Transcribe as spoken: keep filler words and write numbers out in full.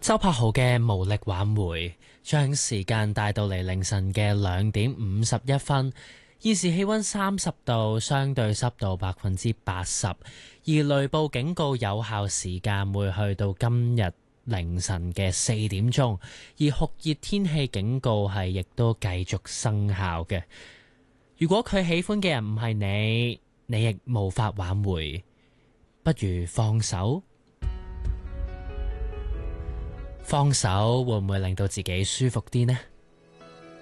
周柏豪嘅無力挽回，將時間帶到嚟凌晨嘅兩點五十一分。現時氣溫三十度，相對濕度百分之八十，而雷暴警告有效時間會去到今日凌晨嘅四點鐘，而酷熱天氣警告係亦都繼續生效嘅。如果佢喜歡嘅人唔係你，你亦無法挽回，不如放手。放手會唔會令到自己舒服啲呢？